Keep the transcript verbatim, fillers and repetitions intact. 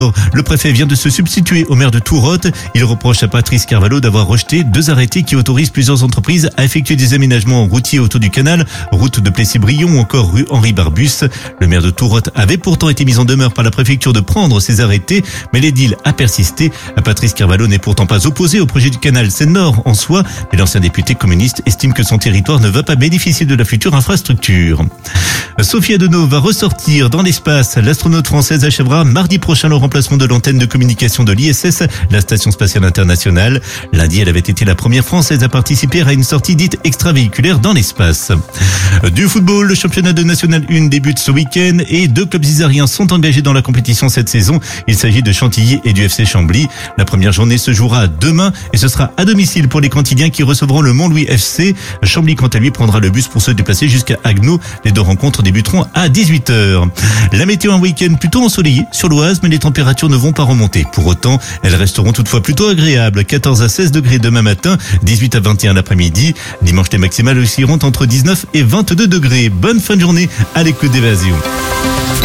Le préfet vient de se substituer au maire de Tourotte. Il reproche à Patrice Carvalho d'avoir rejeté deux arrêtés qui autorisent plusieurs entreprises à effectuer des aménagements routiers autour du canal, route de Plessis-Brion ou encore rue Henri Barbus. Le maire de Tourotte avait pourtant été mis en demeure par la préfecture de prendre ces arrêtés, mais l'édile a persisté. Patrice Carvalho n'est pourtant pas opposé au projet du canal Seine-Nord en soi, mais l'ancien député communiste estime que son territoire ne va pas bénéficier de la future infrastructure. Sophie Adenau va ressortir dans l'espace. L'astronaute française achèvera mardi prochain le remplacement de l'antenne de communication de l'I S S, la Station Spatiale Internationale. Lundi, elle avait été la première française à participer à une sortie dite extravéhiculaire dans l'espace. Du football, le championnat de National un débute ce week-end et deux clubs isariens sont engagés dans la compétition cette saison. Il s'agit de Chantilly et du F C Chambly. La première journée se jouera demain et ce sera à domicile pour les Cantiliens qui recevront le Montlouis F C. Chambly, quant à lui, prendra le bus pour se déplacer jusqu'à Haguenau. Les deux rencontres débuteront à dix-huit heures. La météo, un week-end plutôt ensoleillé sur l'Oise, mais les températures ne vont pas remonter. Pour autant, elles resteront toutefois plutôt agréables. quatorze à seize degrés demain matin, dix-huit à vingt et un l'après-midi. Dimanche, les maximales oscilleront entre dix-neuf et vingt-deux degrés. Bonne fin de journée à l'écoute d'Évasion.